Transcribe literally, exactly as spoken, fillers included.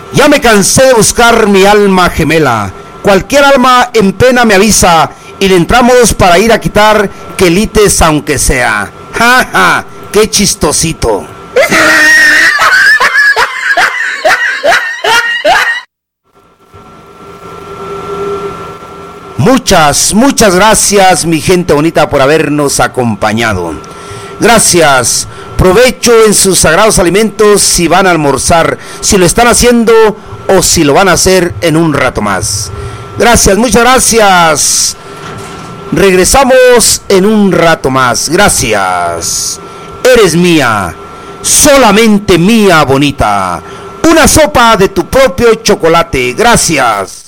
Ya me cansé de buscar mi alma gemela. Cualquier alma en pena me avisa y le entramos para ir a quitar quelites aunque sea. Ja, ja, qué chistosito. Muchas, muchas gracias, mi gente bonita, por habernos acompañado. Gracias. Provecho en sus sagrados alimentos si van a almorzar, si lo están haciendo o si lo van a hacer en un rato más. Gracias, muchas gracias. Regresamos en un rato más. Gracias. Eres mía, solamente mía bonita. Una sopa de tu propio chocolate. Gracias.